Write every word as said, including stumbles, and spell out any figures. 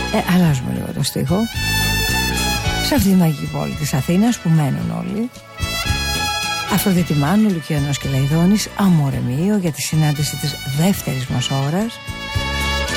Ε, αλλάζουμε λίγο το στίχο. Σε αυτή τη μαγική πόλη της Αθήνας που μένουν όλοι. Αφροδίτη Μάνου, Λουκιανός και Λαϊδόνης, Αμορεμίο για τη συνάντηση της δεύτερης μας ώρας.